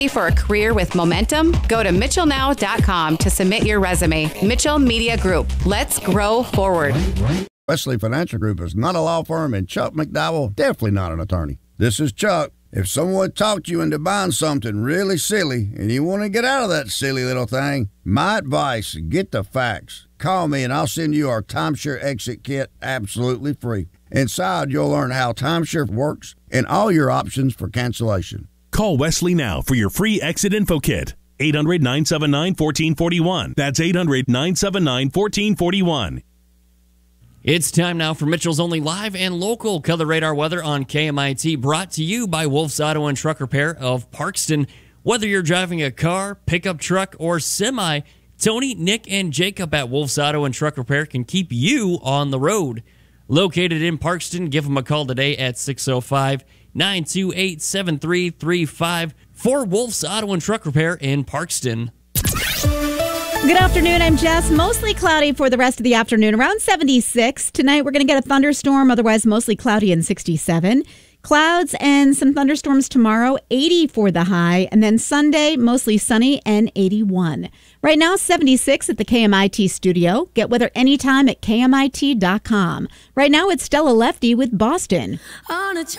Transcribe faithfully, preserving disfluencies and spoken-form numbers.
For a career with momentum, go to mitchell now dot com to submit your resume. Mitchell Media Group. Let's grow forward. Wesley Financial Group is not a law firm, and Chuck McDowell definitely not an attorney. This is Chuck. If someone talked you into buying something really silly and you want to get out of that silly little thing, my advice, get the facts. Call me and I'll send you our timeshare exit kit absolutely free. Inside, you'll learn how timeshare works and all your options for cancellation. Call Wesley now for your free exit info kit. eight hundred, nine seven nine, one four four one. That's eight hundred, nine seven nine, one four four one. It's time now for Mitchell's only live and local Color Radar weather on K M I T, brought to you by Wolf's Auto and Truck Repair of Parkston. Whether you're driving a car, pickup truck, or semi, Tony, Nick, and Jacob at Wolf's Auto and Truck Repair can keep you on the road. Located in Parkston, give them a call today at six oh five, nine two eight, seven three three five for Wolf's Auto and Truck Repair in Parkston. Good afternoon, I'm Jess. Mostly cloudy for the rest of the afternoon, around seventy-six. Tonight we're going to get a thunderstorm, otherwise mostly cloudy and sixty-seven. Clouds and some thunderstorms tomorrow, eighty for the high. And then Sunday, mostly sunny and eighty-one. Right now, seventy-six at the K M I T studio. Get weather anytime at K M I T dot com. Right now, it's Stella Lefty with Boston. On a